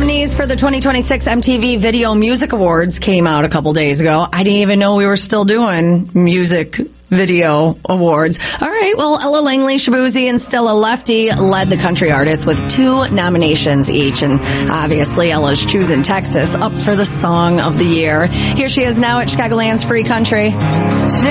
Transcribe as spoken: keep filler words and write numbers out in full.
nominees for the twenty twenty-six M T V Video Music Awards came out a couple days ago. I didn't even know we were still doing music video awards. All right, well, Ella Langley, Shaboozey, and Stella Lefty led the country artists with two nominations each. And obviously, Ella's choosing Texas up for the Song of the Year. Here she is now at Chicagoland's Free Country.